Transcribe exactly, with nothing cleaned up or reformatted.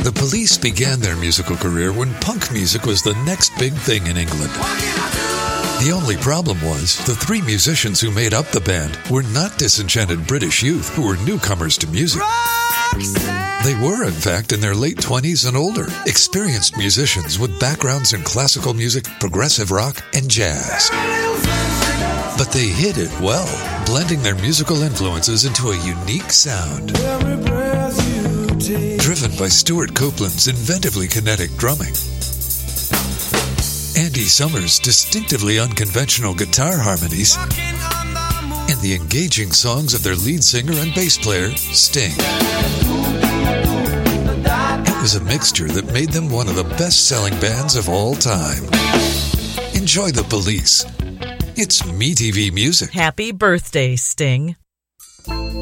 The Police began their musical career when punk music was the next big thing in England. The only problem was the three musicians who made up the band were not disenchanted British youth who were newcomers to music. They were, in fact, in their late twenties and older, experienced musicians with backgrounds in classical music, progressive rock, and jazz. But they hid it well, blending their musical influences into a unique sound. Driven by Stuart Copeland's inventively kinetic drumming, Andy Summers' distinctively unconventional guitar harmonies, and the engaging songs of their lead singer and bass player, Sting. It was a mixture that made them one of the best-selling bands of all time. Enjoy The Police. It's MeTV Music. Happy birthday, Sting.